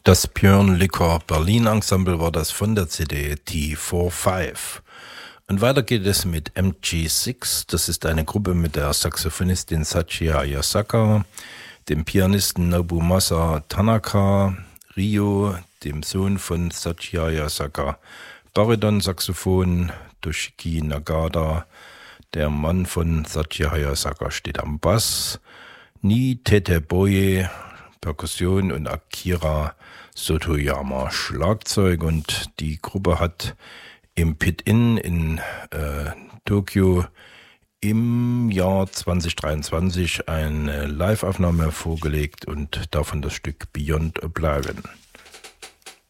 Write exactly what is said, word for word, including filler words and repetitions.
Das Björn Licker Berlin Ensemble war das von der C D T fünf. Und weiter geht es mit M G sechs. Das ist eine Gruppe mit der Saxophonistin Sachi Hayasaka, dem Pianisten Nobumasa Tanaka, Ryo, dem Sohn von Sachi Hayasaka, Bariton-Saxophon, Toshiki Nagata, der Mann von Sachi Hayasaka steht am Bass, Ni Teteboye, Perkussion und Akira Sotoyama Schlagzeug. Und die Gruppe hat im Pit-In in äh, Tokio im Jahr zwanzig dreiundzwanzig eine Live-Aufnahme vorgelegt und davon das Stück Beyond Oblivion.